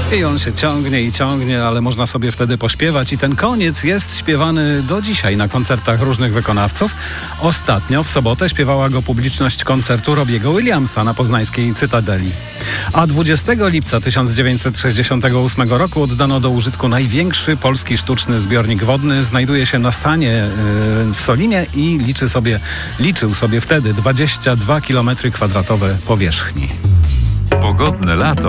I on się ciągnie i ciągnie, ale można sobie wtedy pośpiewać i ten koniec jest śpiewany do dzisiaj na koncertach różnych wykonawców. Ostatnio w sobotę śpiewała go publiczność koncertu Robbiego Williamsa na poznańskiej Cytadeli. A 20 lipca 1968 roku oddano do użytku największy polski sztuczny zbiornik wodny. Znajduje się na Sanie w Solinie i liczył sobie wtedy 22 km² powierzchni. Pogodne lato